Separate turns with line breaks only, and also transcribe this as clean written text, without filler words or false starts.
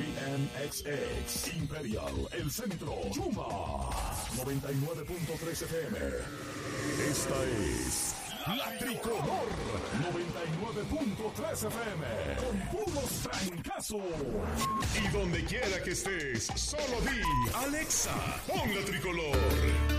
KMXX Imperial, El Centro, Yuma 99.3 FM. Esta es La Tricolor 99.3 FM con puros trancazos. Y donde quiera que estés, solo di Alexa, pon La Tricolor.